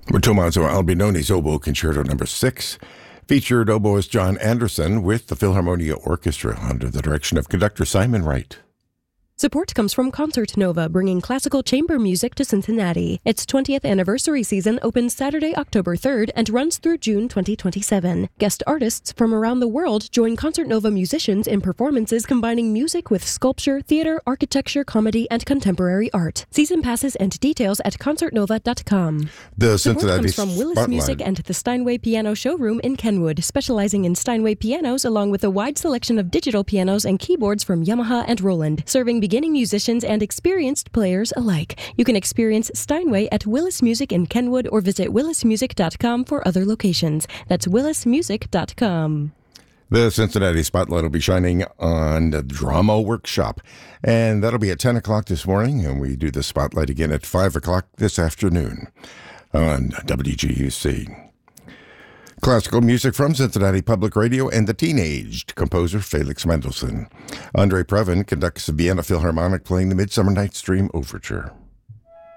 Tommaso Albinoni's Oboe Concerto No. 6 featured oboist John Anderson with the Philharmonia Orchestra under the direction of conductor Simon Wright. Support comes from Concert Nova, bringing classical chamber music to Cincinnati. Its 20th anniversary season opens Saturday, October 3rd and runs through June 2027. Guest artists from around the world join Concert Nova musicians in performances combining music with sculpture, theater, architecture, comedy, and contemporary art. Season passes and details at concertnova.com. The Support Cincinnati comes from Willis Spotlight. Music and the Steinway Piano Showroom in Kenwood, specializing in Steinway pianos along with a wide selection of digital pianos and keyboards from Yamaha and Roland, serving beginning musicians and experienced players alike. You can experience Steinway at Willis Music in Kenwood or visit willismusic.com for other locations. That's willismusic.com. The Cincinnati Spotlight will be shining on the Drama Workshop, and that'll be at 10 o'clock this morning, and we do the Spotlight again at 5 o'clock this afternoon on WGUC. Classical music from Cincinnati Public Radio and the teenaged composer Felix Mendelssohn. Andre Previn conducts the Vienna Philharmonic playing the Midsummer Night's Dream Overture.